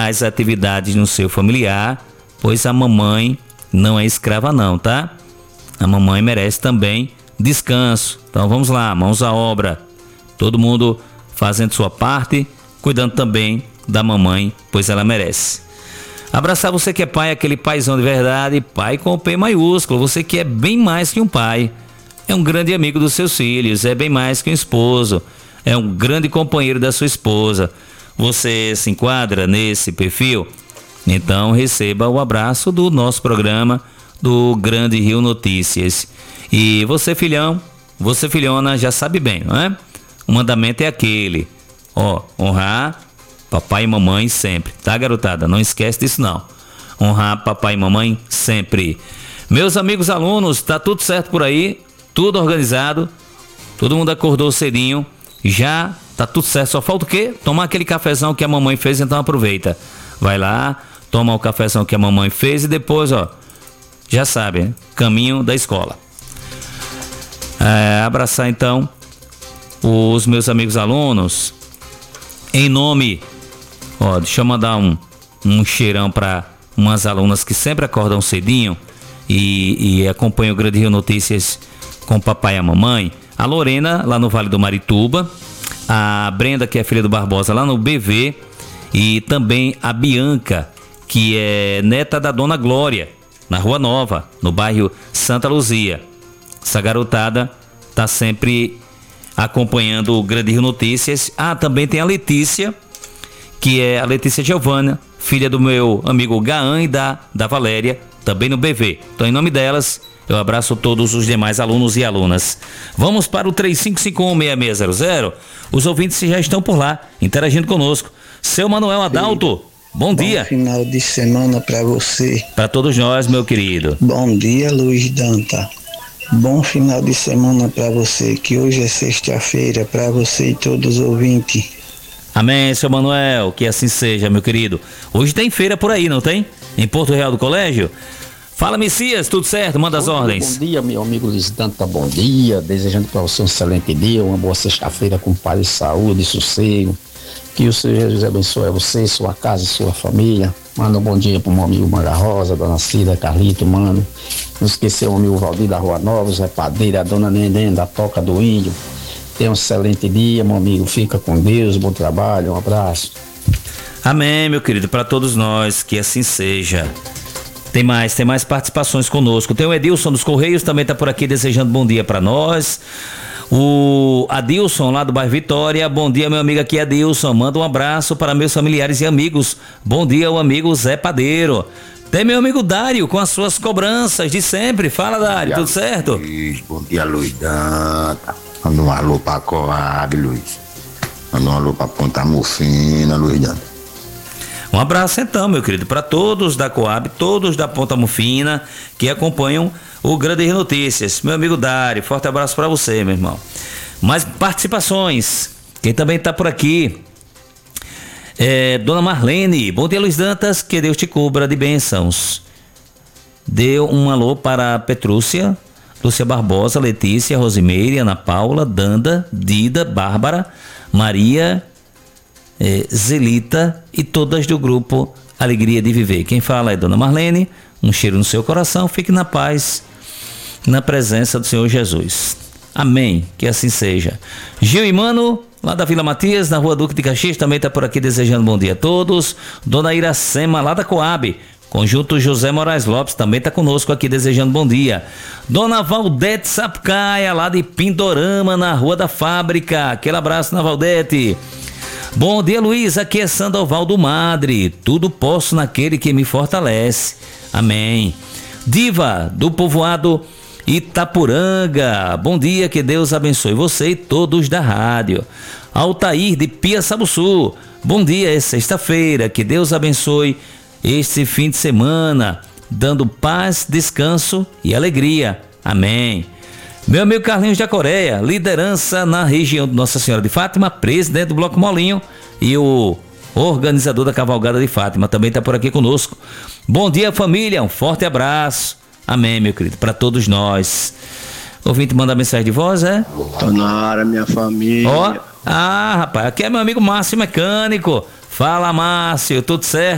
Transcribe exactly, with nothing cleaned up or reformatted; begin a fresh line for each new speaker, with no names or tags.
mais atividades no seu familiar, pois a mamãe não é escrava não, tá? A mamãe merece também descanso. Então vamos lá, mãos à obra. Todo mundo fazendo sua parte, cuidando também da mamãe, pois ela merece. Abraçar você que é pai, aquele paizão de verdade, pai com o P maiúsculo, você que é bem mais que um pai. É um grande amigo dos seus filhos, é bem mais que um esposo, é um grande companheiro da sua esposa. Você se enquadra nesse perfil? Então receba o abraço do nosso programa do Grande Rio Notícias. E você, filhão, você, filhona, já sabe bem, não é? O mandamento é aquele, ó, honrar papai e mamãe sempre, tá, garotada? Não esquece disso não. Honrar papai e mamãe sempre. Meus amigos alunos, tá tudo certo por aí? Tudo organizado, todo mundo acordou cedinho, já tá tudo certo, só falta o quê? Tomar aquele cafezão que a mamãe fez, então aproveita. Vai lá, toma o cafezão que a mamãe fez e depois, ó, já sabe, hein? Caminho da escola. É, abraçar então os meus amigos alunos, em nome, ó, deixa eu mandar um, um cheirão para umas alunas que sempre acordam cedinho e, e acompanham o Grande Rio Notícias com o papai e a mamãe. A Lorena, lá no Vale do Marituba, a Brenda, que é filha do Barbosa, lá no B V, e também a Bianca, que é neta da Dona Glória, na Rua Nova, no bairro Santa Luzia. Essa garotada tá sempre acompanhando o Grande Rio Notícias. Ah, também tem a Letícia, que é a Letícia Giovana, filha do meu amigo Gaan e da, da Valéria, também no B V. Então, em nome delas, eu abraço todos os demais alunos e alunas. Vamos para o três cinco cinco um, seis seis zero zero. Os ouvintes já estão por lá, interagindo conosco. Seu Manuel Adalto, bom dia.
Bom final de semana para você.
Para todos nós, meu querido.
Bom dia, Luiz Danta. Bom final de semana para você, que hoje é sexta-feira, para você e todos os ouvintes.
Amém, seu Manuel, que assim seja, meu querido. Hoje tem feira por aí, não tem? Em Porto Real do Colégio? Fala, Messias, tudo certo? Manda as
bom,
ordens.
Bom dia, meu amigo Luiz Danta, bom dia. Desejando para você um excelente dia, uma boa sexta-feira com paz e saúde e sossego. Que o Senhor Jesus abençoe você, sua casa e sua família. Manda um bom dia para o meu amigo Manga Rosa, Dona Cida, Carlito, mano. Não esqueceu o amigo Valdir da Rua Nova, Zé Padeira, a Dona Neném da Toca do Índio. Tenha um excelente dia, meu amigo. Fica com Deus, bom trabalho, um abraço.
Amém, meu querido, para todos nós, que assim seja. Tem mais, tem mais participações conosco. Tem o Edilson dos Correios, também está por aqui desejando bom dia para nós. O Adilson, lá do bairro Vitória. Bom dia, meu amigo, aqui é Adilson. Manda um abraço para meus familiares e amigos. Bom dia, o amigo Zé Padeiro. Tem meu amigo Dário com as suas cobranças de sempre. Fala, Dário, tudo certo?
Luiz, bom dia, Luiz Danta. Manda um alô pra Coab, Luiz. Manda um alô pra Ponta Mufina, Luiz Danta.
Um abraço então, meu querido, para todos da Coab, todos da Ponta Mufina que acompanham o Grande Rio Notícias. Meu amigo Dário, forte abraço para você, meu irmão. Mais participações. Quem também está por aqui é Dona Marlene. Bom dia, Luiz Dantas, que Deus te cubra de bênçãos. Deu um alô para Petrúcia, Lúcia Barbosa, Letícia, Rosimeire, Ana Paula, Danda, Dida, Bárbara, Maria, eh, Zelita e todas do grupo Alegria de Viver. Quem fala é Dona Marlene. Um cheiro no seu coração, fique na paz, na presença do Senhor Jesus. Amém, que assim seja. Gil e Mano, lá da Vila Matias, na Rua Duque de Caxias, também está por aqui desejando bom dia a todos. Dona Iracema, lá da Coab, Conjunto José Moraes Lopes, também está conosco aqui desejando bom dia. Dona Valdete Sapucaia, lá de Pindorama, na Rua da Fábrica. Aquele abraço na Valdete. Bom dia, Luiz, aqui é Sandoval do Madre. Tudo posso naquele que me fortalece. Amém. Diva, do povoado Itapuranga. Bom dia, que Deus abençoe você e todos da rádio. Altair, de Piaçabuçu. Bom dia, é sexta-feira. Que Deus abençoe este fim de semana, dando paz, descanso e alegria. Amém. Meu amigo Carlinhos da Coreia, liderança na região de Nossa Senhora de Fátima, presidente do Bloco Molinho e o organizador da Cavalgada de Fátima, também está por aqui conosco. Bom dia, família, um forte abraço. Amém, meu querido, para todos nós. Ouvinte manda mensagem de voz, é?
Tô na área, minha família.
Ó, ah, rapaz, aqui é meu amigo Márcio Mecânico. Fala, Márcio, tudo certo?